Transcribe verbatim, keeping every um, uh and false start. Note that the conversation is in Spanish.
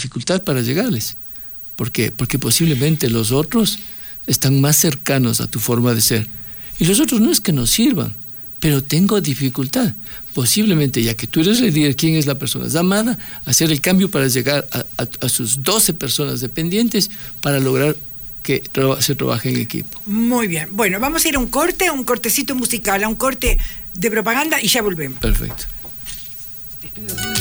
dificultad para llegarles. ¿Por qué? Porque posiblemente los otros están más cercanos a tu forma de ser. Y los otros no es que no sirvan, pero tengo dificultad. Posiblemente, ya que tú eres el líder, ¿quién es la persona llamada a hacer el cambio para llegar a, a, a sus doce personas dependientes para lograr que tra- se trabaje en equipo? Muy bien. Bueno, vamos a ir a un corte, a un cortecito musical, a un corte de propaganda y ya volvemos. Perfecto.